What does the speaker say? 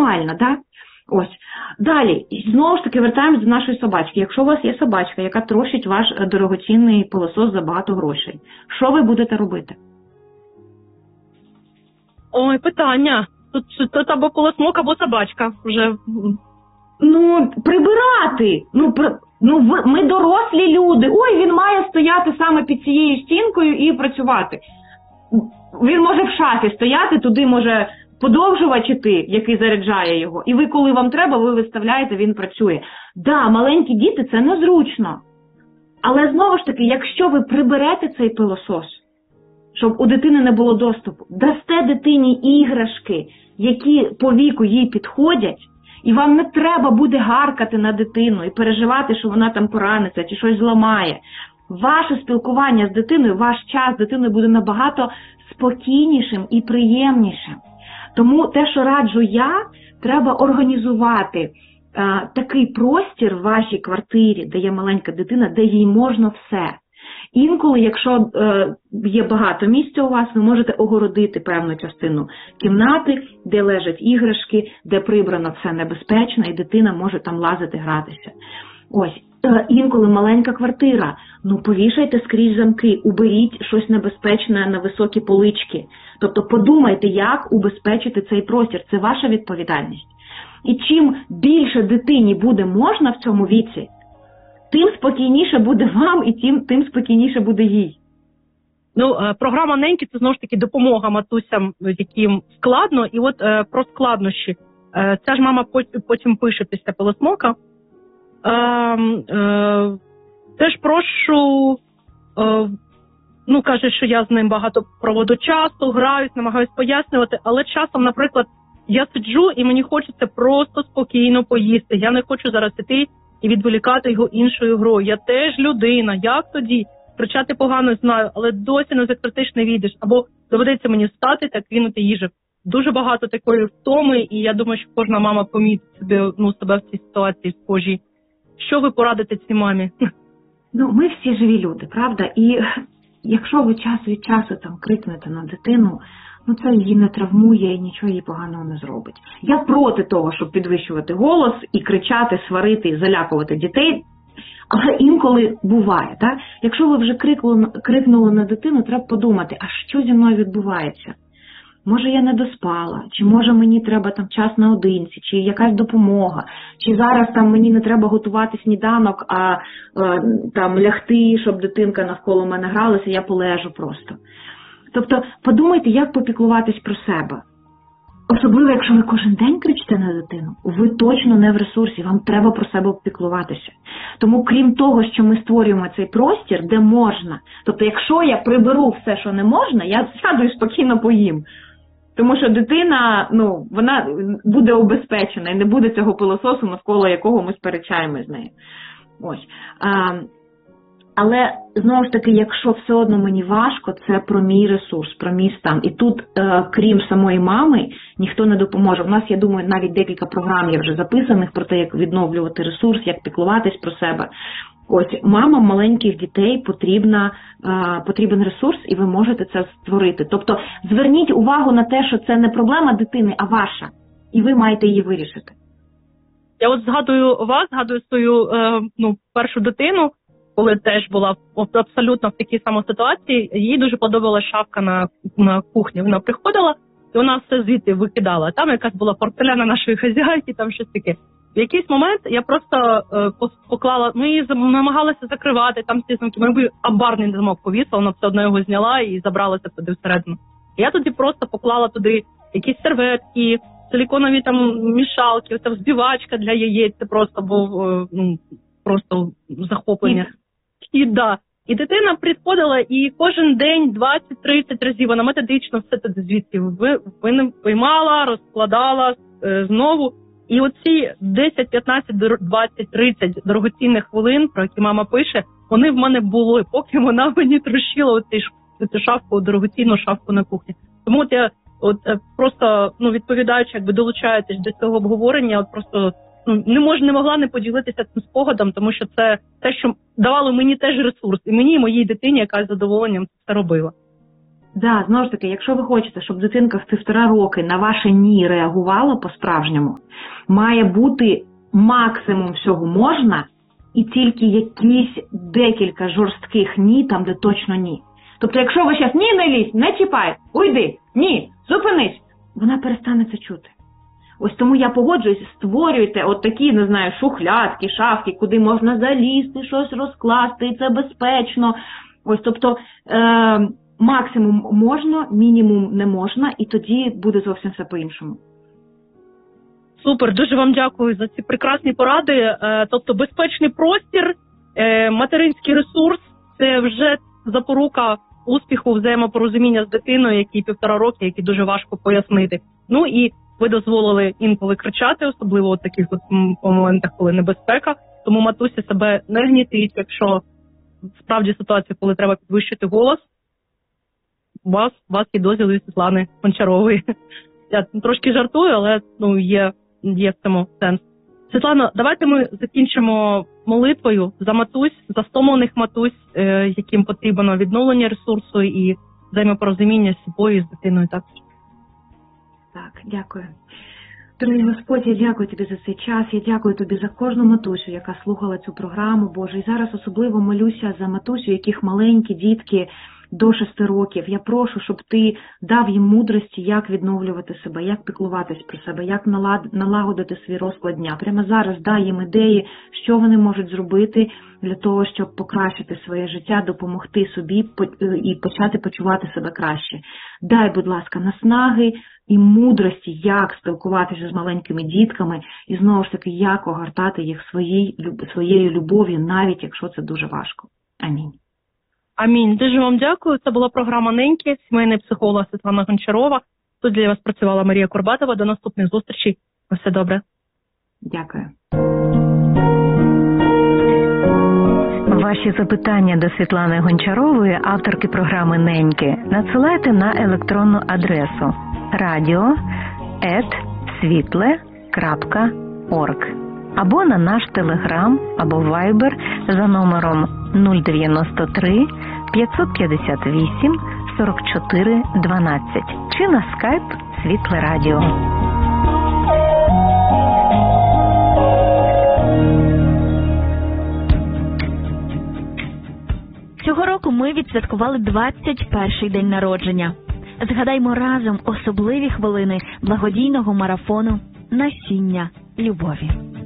нормально, так? Ось. Далі, знову ж таки, вертаємось до нашої собачки. Якщо у вас є собачка, яка трощить ваш дорогоцінний пилосос за багато грошей, що ви будете робити? Ой, питання. Тут або пилосмок, або собачка вже. Ну, прибирати. Ми дорослі люди. Ой, він має стояти саме під цією стінкою і працювати. Він може в шафі стояти, туди може подовжувач іти, який заряджає його. І ви, коли вам треба, ви виставляєте, він працює. Да, маленькі діти – це незручно. Але знову ж таки, якщо ви приберете цей пилосос, щоб у дитини не було доступу, дасте дитині іграшки, які по віку їй підходять, і вам не треба буде гаркати на дитину і переживати, що вона там пораниться чи щось зламає. Ваше спілкування з дитиною, ваш час з дитиною буде набагато спокійнішим і приємнішим. Тому те, що раджу я, треба організувати такий простір в вашій квартирі, де є маленька дитина, де їй можна все. Інколи, якщо є багато місця у вас, ви можете огородити певну частину кімнати, де лежать іграшки, де прибрано все небезпечно, і дитина може там лазити, гратися. Ось, інколи маленька квартира, повішайте скрізь замки, уберіть щось небезпечне на високі полички. Тобто подумайте, як убезпечити цей простір, це ваша відповідальність. І чим більше дитині буде можна в цьому віці, тим спокійніше буде вам і тим спокійніше буде їй. Програма «Неньки» – це, знову ж таки, допомога матусям, яким складно. І от про складнощі. Ця ж мама потім пише після пилосмока. Теж прошу, каже, що я з ним багато проводу часу, граюсь, намагаюсь пояснювати, але часом, наприклад, я сиджу і мені хочеться просто спокійно поїсти. Я не хочу зараз іти і відволікати його іншою грою. Я теж людина, як тоді? Кричати погано знаю, але досі на закритиш не війдеш. Або доведеться мені встати та кинути їжу. Дуже багато такої втоми, і я думаю, що кожна мама помітить себе в цій ситуації схожій. Що ви порадите цій мамі? Ми всі живі люди, правда? І якщо ви час від часу крикнете на дитину, це її не травмує і нічого їй поганого не зробить. Я проти того, щоб підвищувати голос і кричати, сварити і залякувати дітей. Але інколи буває, так? Якщо ви вже крикнули на дитину, треба подумати, а що зі мною відбувається? Може, я не доспала, чи може мені треба час наодинці, чи якась допомога, чи зараз мені не треба готувати сніданок, а лягти, щоб дитинка навколо мене гралася, я полежу просто. Тобто подумайте, як попіклуватись про себе. Особливо, якщо ви кожен день кричите на дитину, ви точно не в ресурсі, вам треба про себе попіклуватися. Тому крім того, що ми створюємо цей простір, де можна, тобто якщо я приберу все, що не можна, я сяду і спокійно поїм. Тому що дитина, вона буде убезпечена і не буде цього пилососу, навколо якого ми сперечаємось з нею. Ось. Але, знову ж таки, якщо все одно мені важко, це про мій ресурс, про мій стан. І тут, крім самої мами, ніхто не допоможе. У нас, я думаю, навіть декілька програм є вже записаних про те, як відновлювати ресурс, як піклуватись про себе. Ось, мамам маленьких дітей потрібен ресурс, і ви можете це створити. Тобто, зверніть увагу на те, що це не проблема дитини, а ваша. І ви маєте її вирішити. Я от згадую свою першу дитину, коли теж була абсолютно в такій самій ситуації. Їй дуже подобалась шафка на кухні. Вона приходила, і вона все звідти викидала. Там якась була портфеляна нашої хазяйки, там щось таке. В якийсь момент я просто поклала, ми її намагалися закривати, там ці замки, ми амбарний замок повісила, вона все одно його зняла і забралася туди всередину. Я тоді просто поклала туди якісь серветки, силіконові мішалки, оця взбивачка для яєць, це просто був просто захоплення. І дитина приходила, і кожен день 20-30 разів вона методично все це звідси виймала, розкладала знову. І оці 10, 15, 20, 30 дорогоцінних хвилин, про які мама пише, вони в мене були, поки вона мені трощила цю шафку, дорогоцінну шафку на кухні. Тому я просто, відповідаючи, долучаєтесь до цього обговорення, просто не могла не поділитися цим спогадом, тому що це те, що давало мені теж ресурс, і мені, і моїй дитині, яка з задоволенням це робила. Да, знову ж таки, якщо ви хочете, щоб дитинка в 1,5 роки на ваше «ні» реагувала по-справжньому, має бути максимум всього можна і тільки якісь декілька жорстких «ні» там, де точно «ні». Тобто, якщо ви зараз «ні, не лізь, не чіпай, уйди, ні, зупинись», вона перестане це чути. Ось тому я погоджуюсь, створюйте от такі, не знаю, шухлядки, шафки, куди можна залізти, щось розкласти, і це безпечно. Ось, тобто, максимум можна, мінімум не можна, і тоді буде зовсім все по-іншому. Супер, дуже вам дякую за ці прекрасні поради. Тобто безпечний простір, материнський ресурс – це вже запорука успіху, взаємопорозуміння з дитиною, якій 1,5 роки, який дуже важко пояснити. Ну і ви дозволили інколи кричати, особливо в таких от моментах, коли небезпека. Тому матусі себе не гнітить, якщо справді ситуація, коли треба підвищити голос, у вас є дозвіл від Світлани Гончарової. Я трошки жартую, але є в цьому сенс. Світлано, давайте ми закінчимо молитвою за матусь, за стомлених матусь, яким потрібно відновлення ресурсу і взаємопорозуміння з собою і з дитиною. Так, дякую. Дорогий Господь, я дякую Тобі за цей час, я дякую Тобі за кожну матусю, яка слухала цю програму, Боже. І зараз особливо молюся за матусю, яких маленькі дітки до 6 років. Я прошу, щоб Ти дав їм мудрості, як відновлювати себе, як піклуватись про себе, як налагодити свій розклад дня. Прямо зараз дай їм ідеї, що вони можуть зробити для того, щоб покращити своє життя, допомогти собі і почати почувати себе краще. Дай, будь ласка, наснаги і мудрості, як спілкуватися з маленькими дітками і, знову ж таки, як огортати їх своєю любов'ю, навіть якщо це дуже важко. Амінь. Амінь. Дуже вам дякую. Це була програма «Неньки», сімейний психолог Світлана Гончарова. Тут для вас працювала Марія Курбатова. До наступних зустрічей. На все добре. Дякую. Ваші запитання до Світлани Гончарової, авторки програми «Неньки», надсилайте на електронну адресу radio@svitle.org або на наш Телеграм або Вайбер за номером 093 558 44 12 чи на скайп Світле Радіо. Цього року ми відсвяткували 21-й день народження. Згадаймо разом особливі хвилини благодійного марафону «Насіння любові».